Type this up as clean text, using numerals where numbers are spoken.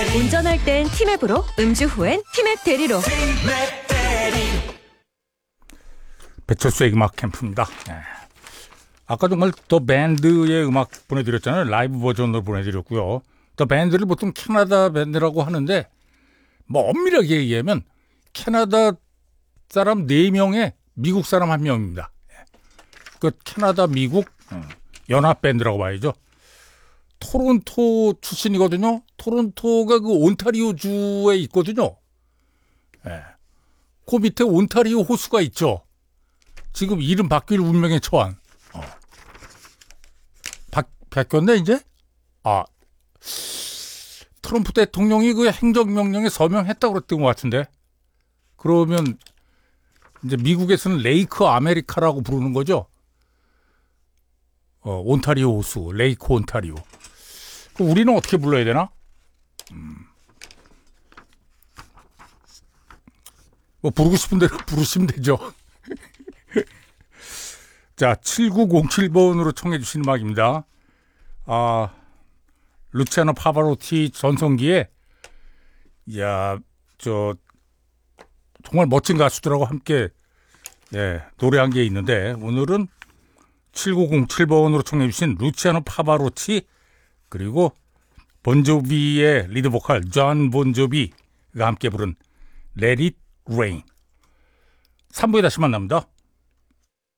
운전할 땐 티맵으로, 음주 후엔 티맵 대리로. 배철수의 음악 캠프입니다. 네. 아까 정말 더 밴드의 음악 보내드렸잖아요. 라이브 버전으로 보내드렸고요. 더 밴드를 보통 캐나다 밴드라고 하는데 뭐 엄밀하게 얘기하면 캐나다 사람 4명에 미국 사람 1명입니다. 그 캐나다 미국 연합 밴드라고 봐야죠. 토론토 출신이거든요. 토론토가 그 온타리오 주에 있거든요. 네. 그 밑에 온타리오 호수가 있죠. 지금 이름 바뀔 운명에 처한. 바뀌었네 이제? 트럼프 대통령이 그 행정명령에 서명했다고 그랬던 것 같은데. 그러면 이제 미국에서는 레이크 아메리카라고 부르는 거죠. 온타리오 호수, 레이크 온타리오. 그럼 우리는 어떻게 불러야 되나? 뭐 부르고 싶은 대로 부르시면 되죠. 자, 7907번으로 청해 주신 음악입니다. 루치아노 파바로티 전성기에 정말 멋진 가수들하고 함께 노래한 게 있는데 오늘은 7907번으로 청해 주신 루치아노 파바로티 그리고 본조비의 리드 보컬 존 본조비가 함께 부른 Let It Rain. 3부에 다시 만납니다.